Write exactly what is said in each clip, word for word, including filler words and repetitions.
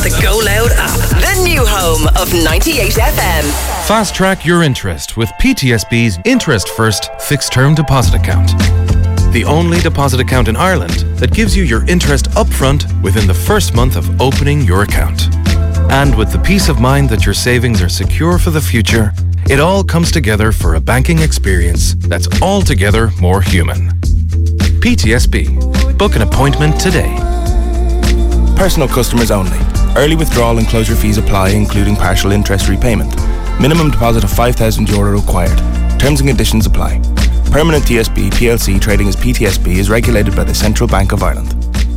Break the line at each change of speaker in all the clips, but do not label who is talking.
the Go Loud app, the new home of ninety-eight F M.
Fast track your interest with P T S B's Interest First Fixed Term Deposit Account. The only deposit account in Ireland that gives you your interest upfront within the first month of opening your account. And with the peace of mind that your savings are secure for the future, it all comes together for a banking experience that's altogether more human. P T S B. Book an appointment today.
Personal customers only. Early withdrawal and closure fees apply, including partial interest repayment. Minimum deposit of five thousand euro required. Terms and conditions apply. Permanent T S B P L C trading as P T S B is regulated by the Central Bank of Ireland.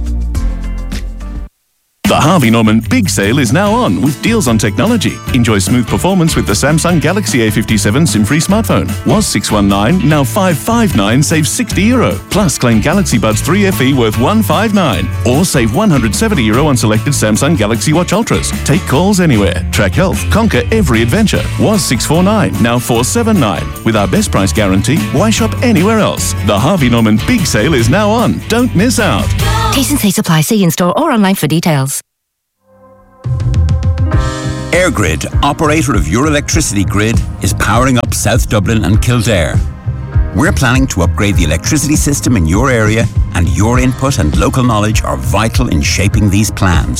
The Harvey Norman Big Sale is now on with deals on technology. Enjoy smooth performance with the Samsung Galaxy A fifty-seven SIM-free smartphone. Was six hundred nineteen, now five hundred fifty-nine, save sixty euro. Plus claim Galaxy Buds three F E worth one hundred fifty-nine. Or save one hundred seventy euro on selected Samsung Galaxy Watch Ultras. Take calls anywhere. Track health. Conquer every adventure. Was six hundred forty-nine, now four hundred seventy-nine. With our best price guarantee, why shop anywhere else? The Harvey Norman Big Sale is now on. Don't miss out.
T's and C's apply. See in store or online for details.
EirGrid, operator of your electricity grid, is powering up South Dublin and Kildare. We're planning to upgrade the electricity system in your area, and your input and local knowledge are vital in shaping these plans.